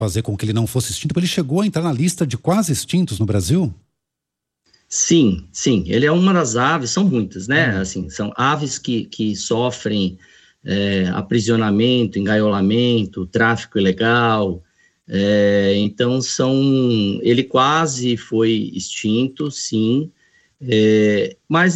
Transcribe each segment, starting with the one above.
fazer com que ele não fosse extinto. Ele chegou a entrar na lista de quase extintos no Brasil? Sim, ele é uma das aves, são muitas, né? Assim, são aves que sofrem aprisionamento, engaiolamento, tráfico ilegal. Então, ele quase foi extinto, sim. Mas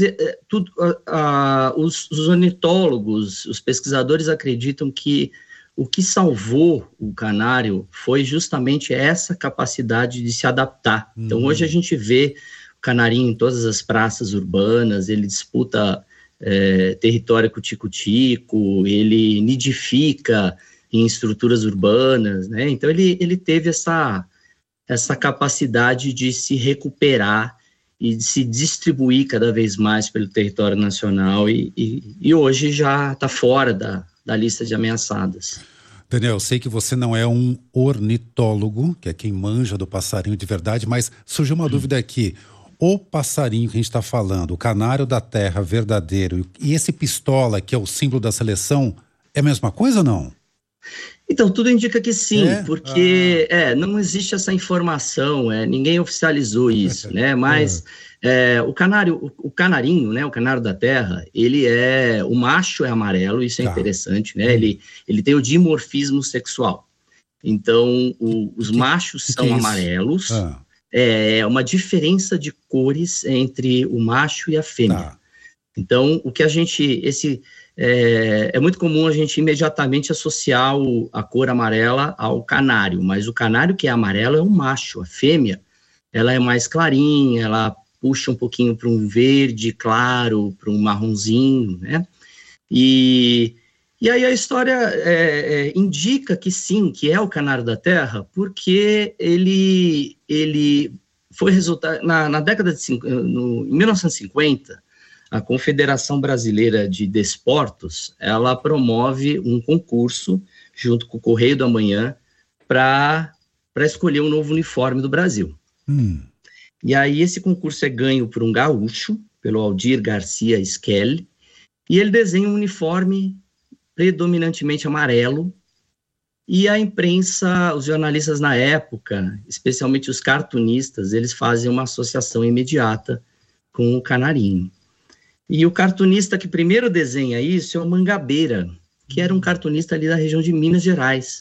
os ornitólogos, os pesquisadores acreditam que o que salvou o canário foi justamente essa capacidade de se adaptar. Então, hoje a gente vê o canarinho em todas as praças urbanas, ele disputa território com o tico-tico, ele nidifica em estruturas urbanas, né? Então, ele teve essa capacidade de se recuperar e de se distribuir cada vez mais pelo território nacional e hoje já está fora da lista de ameaçadas. Daniel, eu sei que você não é um ornitólogo, que é quem manja do passarinho de verdade, mas surgiu uma dúvida aqui. O passarinho que a gente está falando, o canário da terra verdadeiro, e esse pistola, que é o símbolo da seleção, é a mesma coisa ou não? Então, tudo indica que sim, porque não existe essa informação, ninguém oficializou isso, né? Mas o canarinho, né? O canário da terra, o macho é amarelo, isso é interessante, né? Ele tem o dimorfismo sexual. Então, os machos são amarelos, é uma diferença de cores entre o macho e a fêmea. Então, o que é muito comum a gente imediatamente associar a cor amarela ao canário, mas o canário que é amarelo é o macho, a fêmea, ela é mais clarinha, ela puxa um pouquinho para um verde claro, para um marronzinho, né? E aí a história indica que sim, que é o canário da terra, porque ele foi resultado, na década de em 1950, a Confederação Brasileira de Desportos, ela promove um concurso, junto com o Correio da Manhã, para escolher um novo uniforme do Brasil. E aí esse concurso é ganho por um gaúcho, pelo Aldir Garcia Skell, e ele desenha um uniforme predominantemente amarelo, e a imprensa, os jornalistas na época, especialmente os cartunistas, eles fazem uma associação imediata com o canarinho. E o cartunista que primeiro desenha isso é o Mangabeira, que era um cartunista ali da região de Minas Gerais.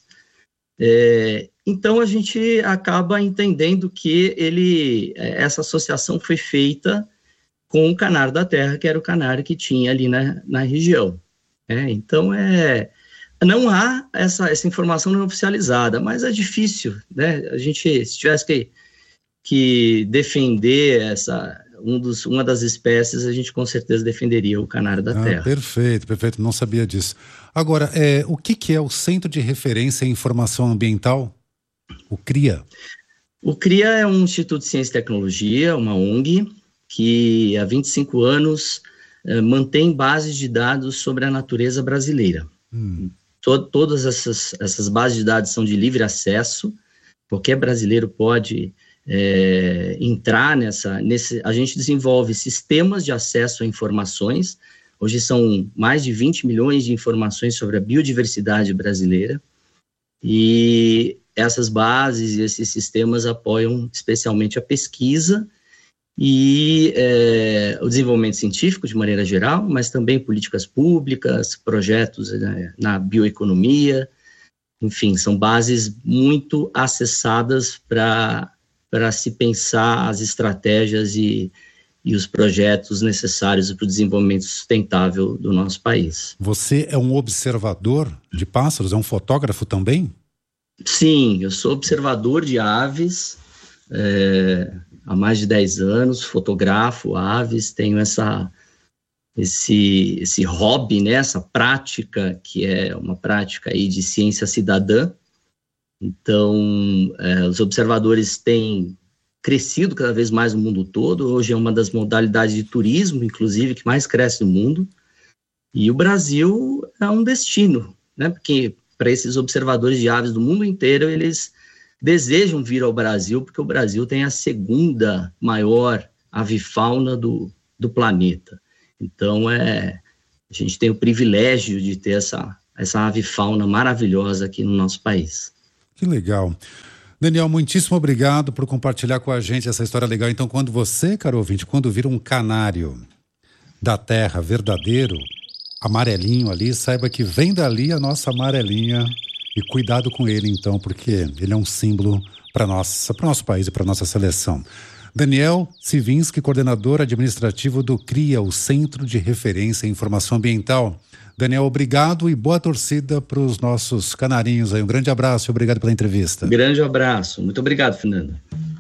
Então, a gente acaba entendendo que essa associação foi feita com o canário da terra, que era o canário que tinha ali na região. Então, não há essa informação não oficializada, mas é difícil, né? A gente, se tivesse que defender uma das espécies, a gente com certeza defenderia o canário da terra. Perfeito, não sabia disso. Agora, o que é o Centro de Referência em Informação Ambiental? O CRIA? O CRIA é um Instituto de Ciência e Tecnologia, uma ONG, que há 25 anos mantém bases de dados sobre a natureza brasileira. Todas essas bases de dados são de livre acesso, qualquer brasileiro pode entrar a gente desenvolve sistemas de acesso a informações. Hoje são mais de 20 milhões de informações sobre a biodiversidade brasileira, e essas bases e esses sistemas apoiam especialmente a pesquisa e o desenvolvimento científico de maneira geral, mas também políticas públicas, projetos na bioeconomia, enfim, são bases muito acessadas para se pensar as estratégias e os projetos necessários para o desenvolvimento sustentável do nosso país. Você é um observador de pássaros? É um fotógrafo também? Sim, eu sou observador de aves há mais de 10 anos, fotografo aves, tenho esse hobby, né, essa prática, que é uma prática aí de ciência cidadã. Então, os observadores têm crescido cada vez mais no mundo todo. Hoje é uma das modalidades de turismo, inclusive, que mais cresce no mundo. E o Brasil é um destino, né? Porque para esses observadores de aves do mundo inteiro, eles desejam vir ao Brasil, porque o Brasil tem a segunda maior avifauna do planeta. Então, a gente tem o privilégio de ter essa avifauna maravilhosa aqui no nosso país. Que legal. Daniel, muitíssimo obrigado por compartilhar com a gente essa história legal. Então, quando você, caro ouvinte, quando vir um canário da terra verdadeiro, amarelinho ali, saiba que vem dali a nossa amarelinha e cuidado com ele, então, porque ele é um símbolo para o nosso país e para nossa seleção. Daniel Sivinski, coordenador administrativo do CRIA, o Centro de Referência em Informação Ambiental. Daniel, obrigado e boa torcida para os nossos canarinhos aí. Um grande abraço e obrigado pela entrevista. Grande abraço. Muito obrigado, Fernando.